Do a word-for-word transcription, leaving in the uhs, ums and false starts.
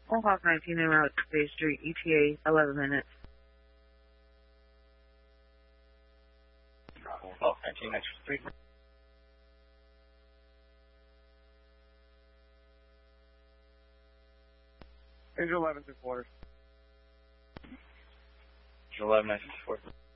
All Hawk nineteen en route to State Street, E T A, eleven minutes. Hawk nineteen, next three. Angel eleven, two quarters. Angel eleven, nine fifty-four.